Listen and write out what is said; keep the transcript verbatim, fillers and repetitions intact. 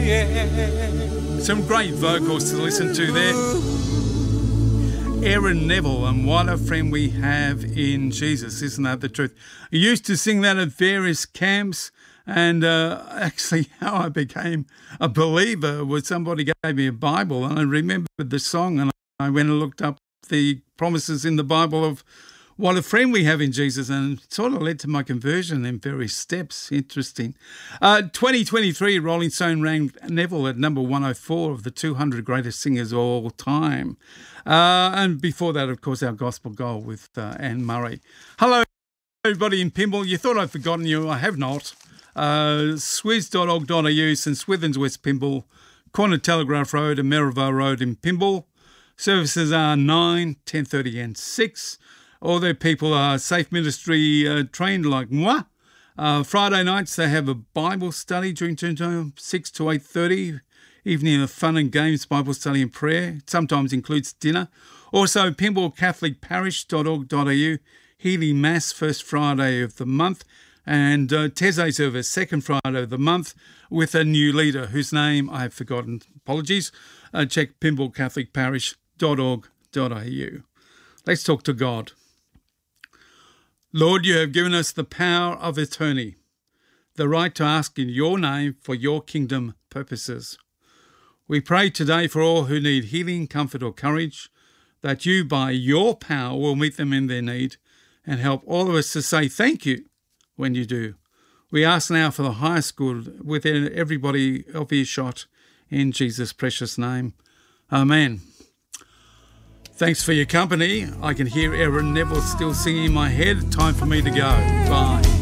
Some great vocals to listen to there. Aaron Neville, and what a friend we have in Jesus, isn't that the truth? I used to sing that at various camps, and uh, actually how I became a believer was somebody gave me a Bible, and I remembered the song, and I went and looked up the promises in the Bible of what a friend we have in Jesus, and it sort of led to my conversion in various steps. Interesting. Uh, twenty twenty-three, Rolling Stone ranked Neville at number one oh four of the two hundred greatest singers of all time. Uh, and before that, of course, our gospel goal with uh, Anne Murray. Hello, everybody in Pymble. You thought I'd forgotten you. I have not. Uh, swizz dot org dot a u, St Swithins, West Pymble, Corner Telegraph Road and Merivale Road in Pymble. Services are nine, ten thirty and six. All their people are Safe Ministry uh, trained like moi. Uh, Friday nights they have a Bible study during term six to eight thirty. Evening of fun and games, Bible study and prayer. It sometimes includes dinner. Also, pymble catholic parish dot org dot a u. Healy Mass, first Friday of the month. And uh, Teze service, second Friday of the month, with a new leader whose name I have forgotten. Apologies. Uh, check pymble catholic parish dot org dot a u. Let's talk to God. Lord, you have given us the power of attorney, the right to ask in your name for your kingdom purposes. We pray today for all who need healing, comfort or courage, that you by your power will meet them in their need and help all of us to say thank you when you do. We ask now for the highest good within everybody of earshot in Jesus' precious name. Amen. Thanks for your company. I can hear Aaron Neville still singing in my head. Time for me to go. Bye.